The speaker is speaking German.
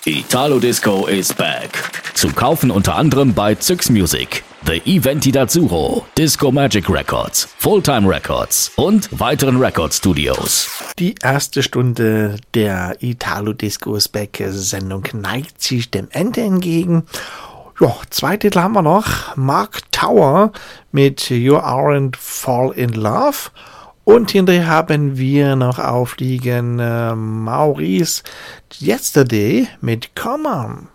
Italo Disco is back. Zu kaufen unter anderem bei Zyx Music, The Eventi d'Azzurro, Disco Magic Records, Fulltime Records und weiteren Record-Studios. Die erste Stunde der Italo Disco is back Sendung neigt sich dem Ende entgegen. Ja, zwei Titel haben wir noch. Mark Tower mit You Aren't Fall in Love. Und hinterher haben wir noch aufliegen Maurice Yesterday mit Come On.